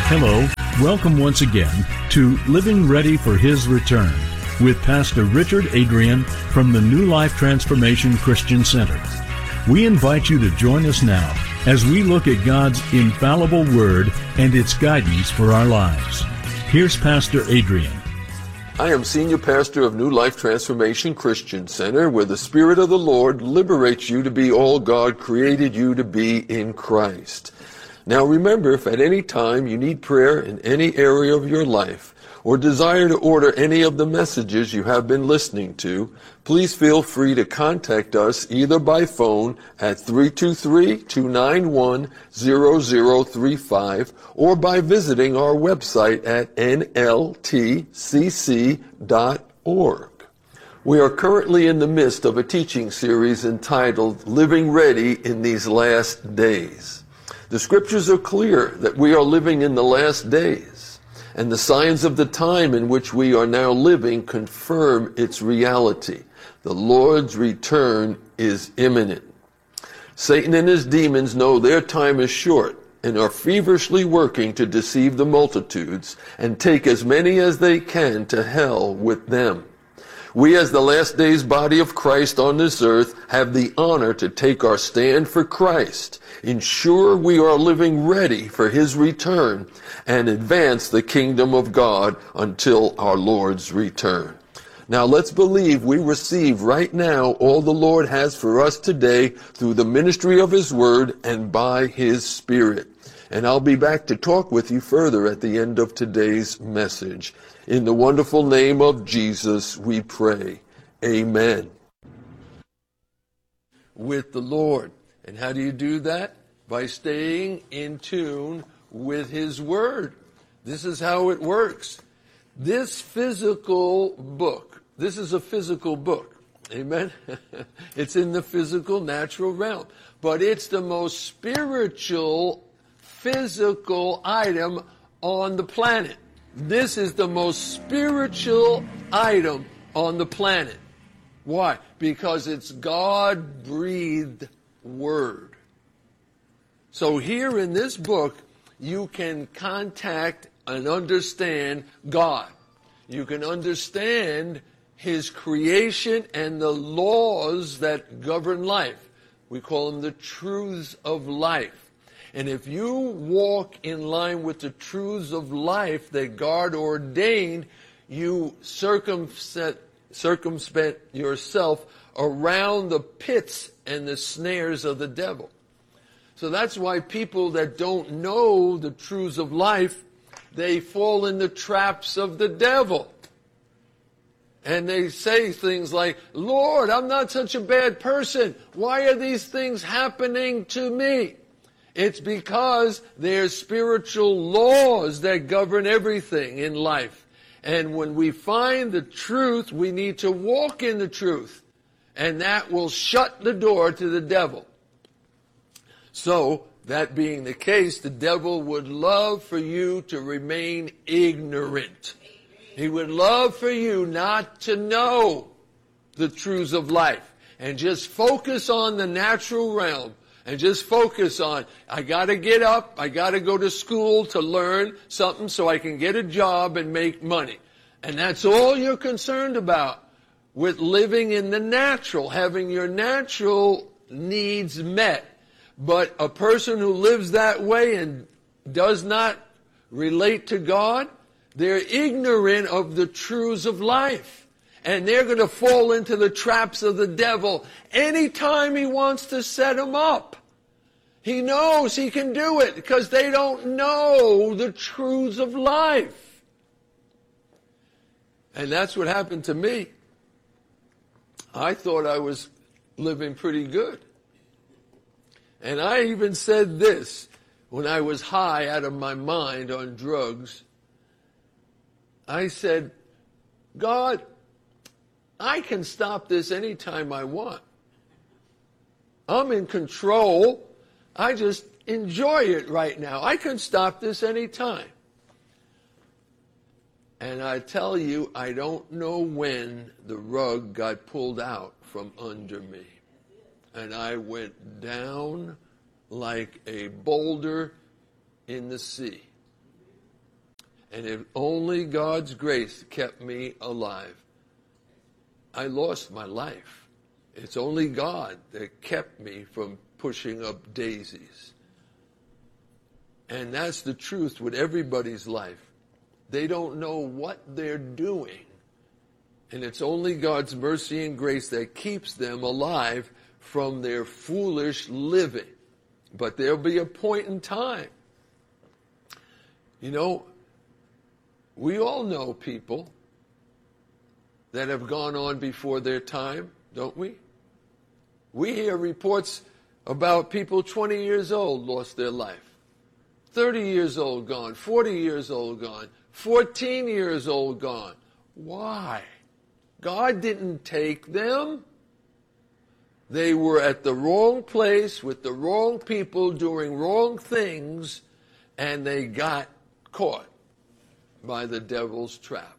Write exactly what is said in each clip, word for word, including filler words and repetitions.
Hello, welcome once again to Living Ready for His Return with Pastor Richard Adrian from the New Life Transformation Christian Center. We invite you to join us now as we look at God's infallible Word and its guidance for our lives. Here's Pastor Adrian. I am Senior Pastor of New Life Transformation Christian Center, where the Spirit of the Lord liberates you to be all God created you to be in Christ. Now remember, if at any time you need prayer in any area of your life, or desire to order any of the messages you have been listening to, please feel free to contact us either by phone at three two three, two nine one, zero zero three five or by visiting our website at N L T C C dot org. We are currently in the midst of a teaching series entitled Living Ready in These Last Days. The scriptures are clear that we are living in the last days, and the signs of the time in which we are now living confirm its reality. The Lord's return is imminent. Satan and his demons know their time is short and are feverishly working to deceive the multitudes and take as many as they can to hell with them. We, as the last days body of Christ on this earth, have the honor to take our stand for Christ, ensure we are living ready for His return, and advance the kingdom of God until our Lord's return. Now let's believe we receive right now all the Lord has for us today through the ministry of His Word and by His Spirit. And I'll be back to talk with you further at the end of today's message. In the wonderful name of Jesus, we pray. Amen. With the Lord. And how do you do that? By staying in tune with His Word. This is how it works. This physical book, this is a physical book. Amen? It's in the physical, natural realm. But it's the most spiritual, physical item on the planet. This is the most spiritual item on the planet. Why? Because it's God-breathed Word. So here in this book, you can contact and understand God. You can understand His creation and the laws that govern life. We call them the truths of life. And if you walk in line with the truths of life that God ordained, you circumspect, circumspect yourself around the pits and the snares of the devil. So that's why people that don't know the truths of life, they fall in the traps of the devil. And they say things like, Lord, I'm not such a bad person. Why are these things happening to me? It's because there's spiritual laws that govern everything in life. And when we find the truth, we need to walk in the truth. And that will shut the door to the devil. So, that being the case, the devil would love for you to remain ignorant. He would love for you not to know the truths of life and just focus on the natural realm. And just focus on, I got to get up, I got to go to school to learn something so I can get a job and make money. And that's all you're concerned about with living in the natural, having your natural needs met. But a person who lives that way and does not relate to God, they're ignorant of the truths of life. And they're going to fall into the traps of the devil anytime he wants to set them up. He knows he can do it because they don't know the truths of life. And that's what happened to me. I thought I was living pretty good. And I even said this when I was high out of my mind on drugs. I said, God, I can stop this anytime I want. I'm in control. I just enjoy it right now. I can stop this anytime. And I tell you, I don't know when the rug got pulled out from under me. And I went down like a boulder in the sea. And if only God's grace kept me alive, I lost my life. It's only God that kept me from pushing up daisies. And that's the truth with everybody's life. They don't know what they're doing. And it's only God's mercy and grace that keeps them alive from their foolish living. But there'll be a point in time. You know, we all know people that have gone on before their time, don't we? We hear reports about people twenty years old lost their life. thirty years old gone, forty years old gone, fourteen years old gone. Why? God didn't take them. They were at the wrong place with the wrong people doing wrong things, and they got caught by the devil's trap.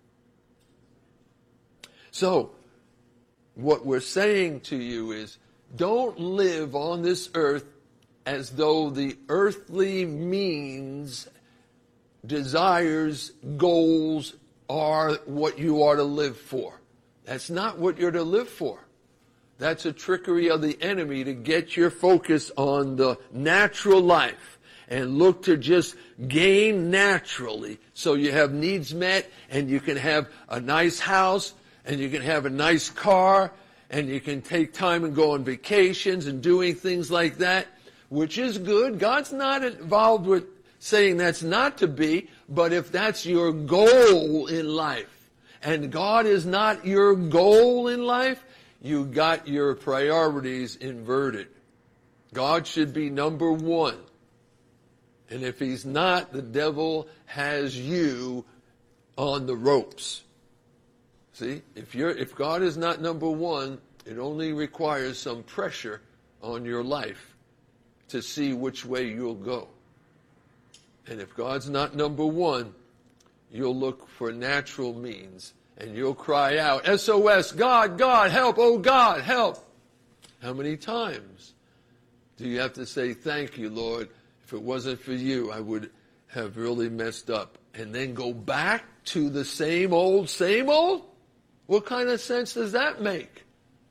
So, what we're saying to you is, don't live on this earth as though the earthly means, desires, goals are what you are to live for. That's not what you're to live for. That's a trickery of the enemy to get your focus on the natural life and look to just gain naturally so you have needs met and you can have a nice house and you can have a nice car and you can take time and go on vacations and doing things like that, which is good. God's not involved with saying that's not to be, but if that's your goal in life and God is not your goal in life, you got your priorities inverted. God should be number one. And if he's not, the devil has you on the ropes. See, if you're, if God is not number one, it only requires some pressure on your life to see which way you'll go. And if God's not number one, you'll look for natural means. And you'll cry out, S O S, God, God, help, oh God, help. How many times do you have to say, thank you, Lord? If it wasn't for you, I would have really messed up. And then go back to the same old, same old? What kind of sense does that make?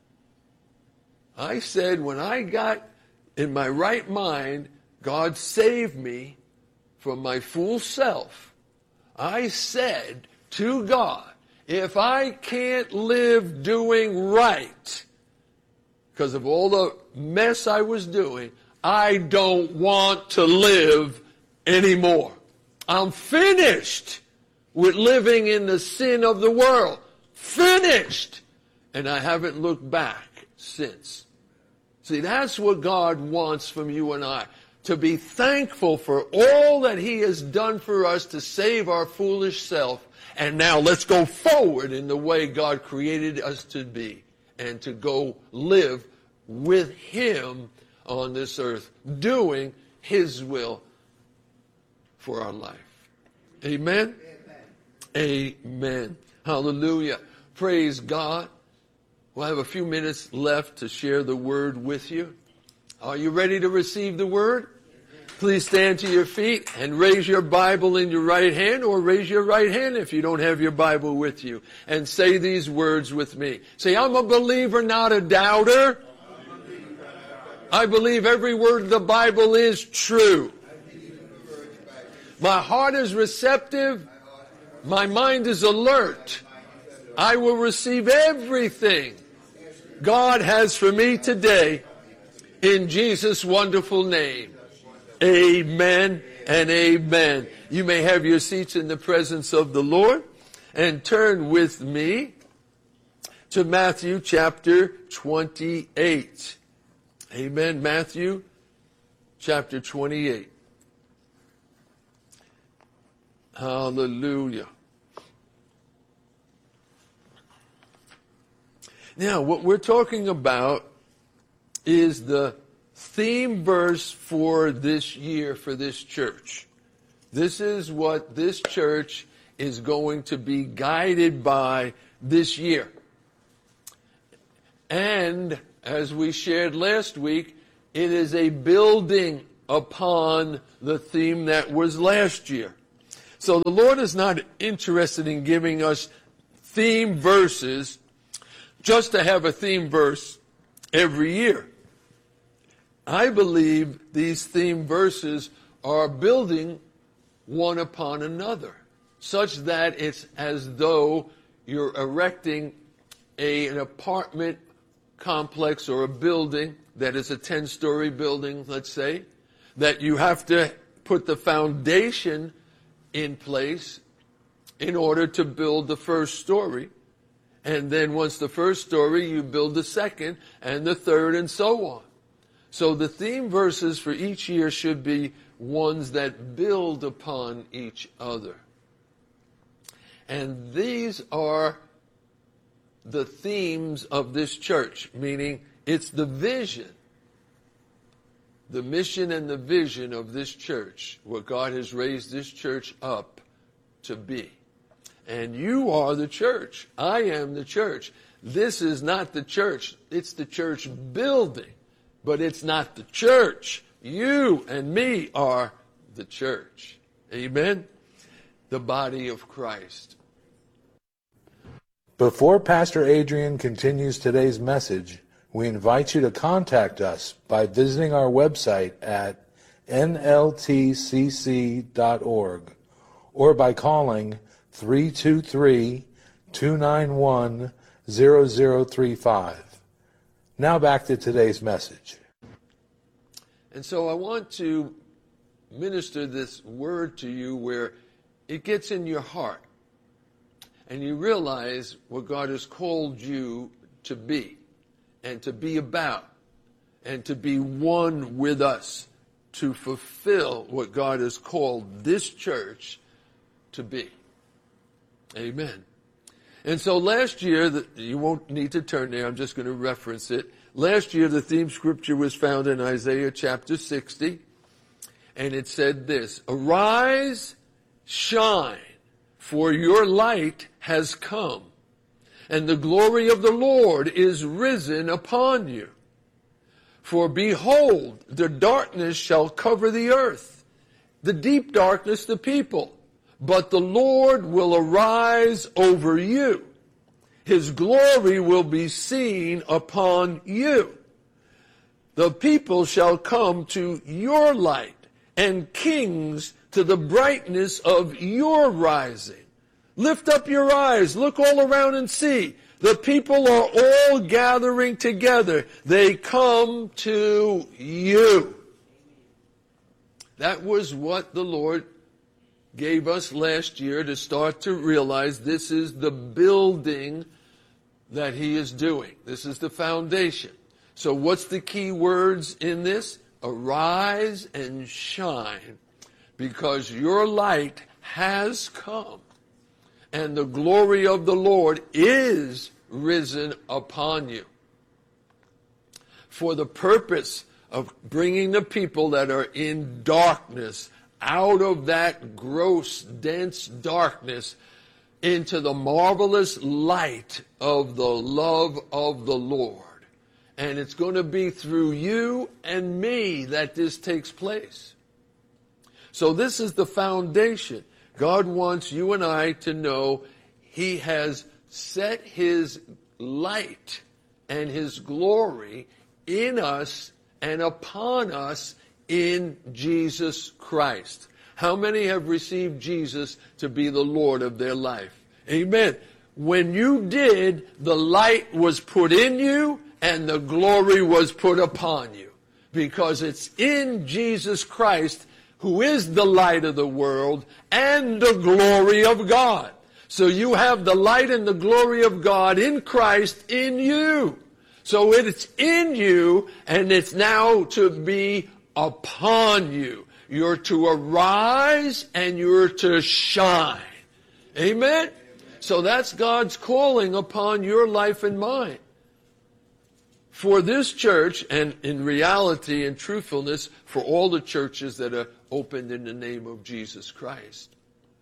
I said when I got in my right mind, God saved me from my fool self. I said to God, if I can't live doing right because of all the mess I was doing, I don't want to live anymore. I'm finished with living in the sin of the world. Finished. And I haven't looked back since. See, that's what God wants from you and I. To be thankful for all that he has done for us to save our foolish self. And now let's go forward in the way God created us to be. And to go live with him on this earth. Doing his will for our life. Amen? Amen. Amen. Hallelujah. Praise God. We'll have a few minutes left to share the word with you. Are you ready to receive the word? Please stand to your feet and raise your Bible in your right hand, or raise your right hand if you don't have your Bible with you, and say these words with me. Say, I'm a believer, not a doubter. I believe every word of the Bible is true. My heart is receptive. My mind is alert. I will receive everything God has for me today in Jesus' wonderful name. Amen and amen. You may have your seats in the presence of the Lord, and turn with me to Matthew chapter twenty-eight. Amen. Matthew chapter twenty-eight. Hallelujah. Now, what we're talking about is the theme verse for this year, for this church. This is what this church is going to be guided by this year. And as we shared last week, it is a building upon the theme that was last year. So the Lord is not interested in giving us theme verses just to have a theme verse every year. I believe these theme verses are building one upon another, such that it's as though you're erecting a, an apartment complex or a building that is a ten-story building, let's say, that you have to put the foundation in place in order to build the first story. And then once the first story, you build the second and the third and so on. So the theme verses for each year should be ones that build upon each other. And these are the themes of this church, meaning it's the vision, the mission and the vision of this church, what God has raised this church up to be. And you are the church. I am the church. This is not the church. It's the church building, but it's not the church. You and me are the church. Amen? The body of Christ. Before Pastor Adrian continues today's message, we invite you to contact us by visiting our website at N L T C C dot org or by calling three two three, two nine one, zero zero three five. Now back to today's message. And so I want to minister this word to you where it gets in your heart and you realize what God has called you to be and to be about and to be one with us to fulfill what God has called this church to be. Amen. And so last year, the, you won't need to turn there, I'm just going to reference it. Last year, the theme scripture was found in Isaiah chapter sixty, and it said this, "Arise, shine, for your light has come, and the glory of the Lord is risen upon you. For behold, the darkness shall cover the earth, the deep darkness the people. But the Lord will arise over you. His glory will be seen upon you. The people shall come to your light, and kings to the brightness of your rising. Lift up your eyes, look all around and see. The people are all gathering together. They come to you." That was what the Lord gave us last year to start to realize this is the building that he is doing. This is the foundation. So what's the key words in this? Arise and shine, because your light has come, and the glory of the Lord is risen upon you. For the purpose of bringing the people that are in darkness out of that gross, dense darkness into the marvelous light of the love of the Lord. And it's going to be through you and me that this takes place. So this is the foundation. God wants you and I to know he has set his light and his glory in us and upon us in Jesus Christ. How many have received Jesus to be the Lord of their life? Amen. When you did, the light was put in you and the glory was put upon you. Because it's in Jesus Christ, who is the light of the world and the glory of God. So you have the light and the glory of God in Christ in you. So it's in you and it's now to be upon you. You're to arise and you're to shine. Amen? So that's God's calling upon your life and mine. For this church, and in reality and truthfulness, for all the churches that are opened in the name of Jesus Christ.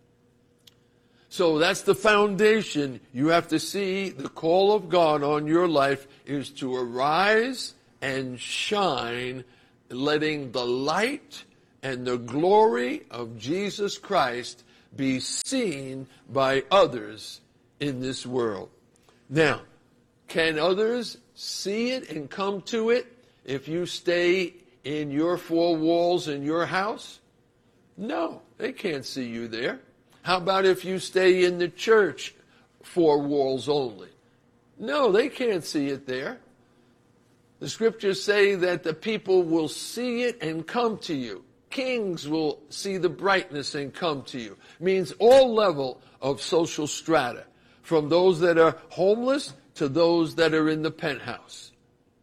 So that's the foundation. You have to see the call of God on your life is to arise and shine, letting the light and the glory of Jesus Christ be seen by others in this world. Now, can others see it and come to it if you stay in your four walls in your house? No, they can't see you there. How about if you stay in the church, four walls only? No, they can't see it there. The scriptures say that the people will see it and come to you. Kings will see the brightness and come to you. It means all level of social strata, from those that are homeless to those that are in the penthouse.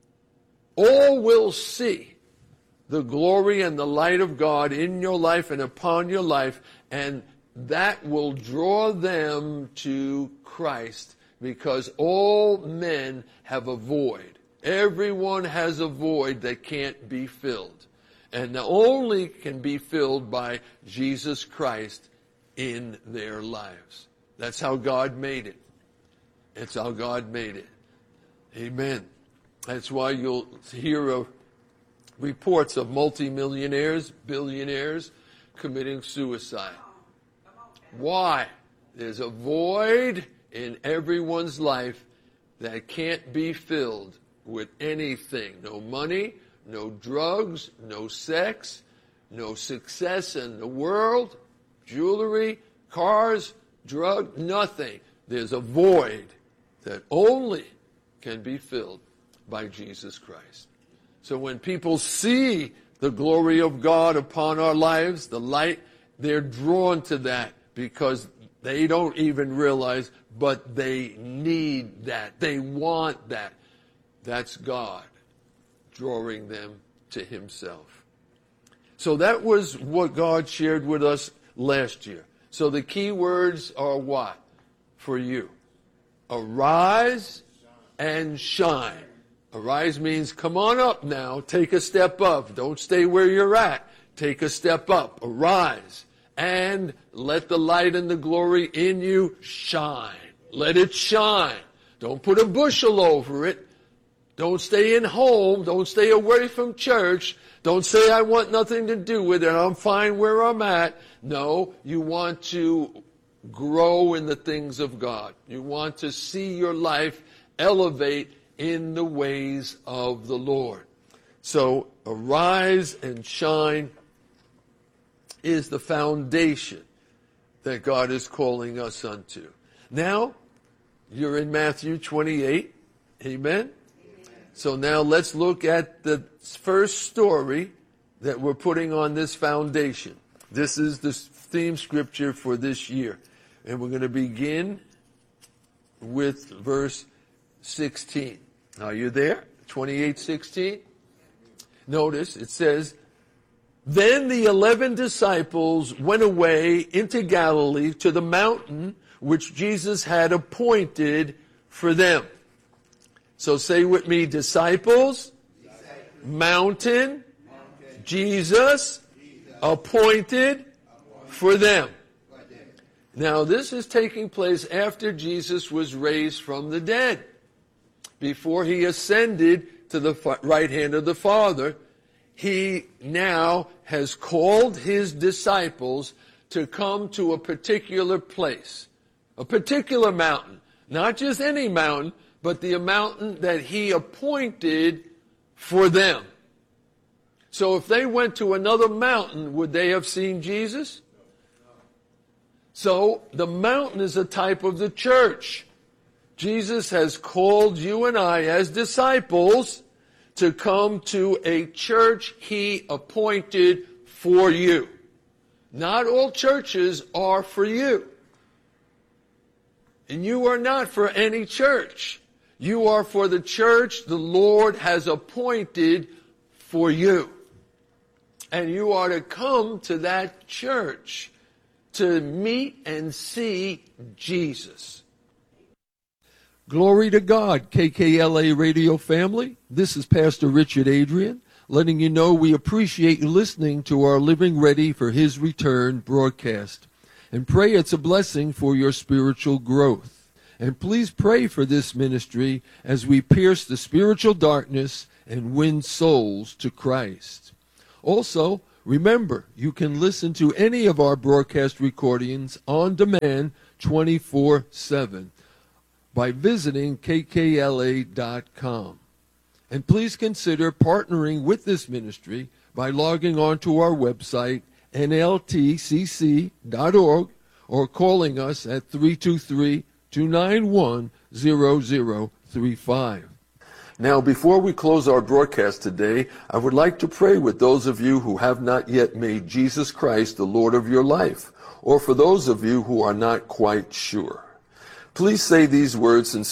All will see the glory and the light of God in your life and upon your life, and that will draw them to Christ, because all men have a void. Everyone has a void that can't be filled, and only can be filled by Jesus Christ in their lives. That's how God made it. It's how God made it. Amen. That's why you'll hear of reports of multimillionaires, billionaires committing suicide. Why? There's a void in everyone's life that can't be filled with anything. No money, no drugs, no sex, no success in the world, jewelry, cars, drug, nothing. There's a void that only can be filled by Jesus Christ. So when people see the glory of God upon our lives, the light, they're drawn to that because they don't even realize, but they need that. They want that. That's God drawing them to himself. So that was what God shared with us last year. So the key words are what for you? Arise and shine. Arise means come on up now. Take a step up. Don't stay where you're at. Take a step up. Arise. And let the light and the glory in you shine. Let it shine. Don't put a bushel over it. Don't stay in home. Don't stay away from church. Don't say, I want nothing to do with it. I'm fine where I'm at. No, you want to grow in the things of God. You want to see your life elevate in the ways of the Lord. So, arise and shine is the foundation that God is calling us unto. Now, you're in Matthew twenty-eight. Amen? So now let's look at the first story that we're putting on this foundation. This is the theme scripture for this year. And we're going to begin with verse sixteen. Are you there? twenty-eight sixteen. Notice it says, Then the eleven disciples went away into Galilee to the mountain which Jesus had appointed for them. So say with me, disciples, disciples. Mountain, mountain. Jesus, Jesus. Appointed, appointed for them. Now this is taking place after Jesus was raised from the dead. Before he ascended to the right hand of the Father, he now has called his disciples to come to a particular place, a particular mountain, not just any mountain, but the mountain that he appointed for them. So if they went to another mountain, would they have seen Jesus? So the mountain is a type of the church. Jesus has called you and I as disciples to come to a church he appointed for you. Not all churches are for you. And you are not for any church. You are for the church the Lord has appointed for you. And you are to come to that church to meet and see Jesus. Glory to God, K K L A radio family. This is Pastor Richard Adrian, letting you know we appreciate you listening to our Living Ready for His Return broadcast. And pray it's a blessing for your spiritual growth. And please pray for this ministry as we pierce the spiritual darkness and win souls to Christ. Also, Remember, you can listen to any of our broadcast recordings on demand twenty-four seven by visiting k k l a dot com. And please consider partnering with this ministry by logging on to our website, N L T C C dot org, or calling us at three two three, two nine one, zero zero three five. Now, before we close our broadcast today, I would like to pray with those of you who have not yet made Jesus Christ the Lord of your life, or for those of you who are not quite sure. Please say these words sincerely.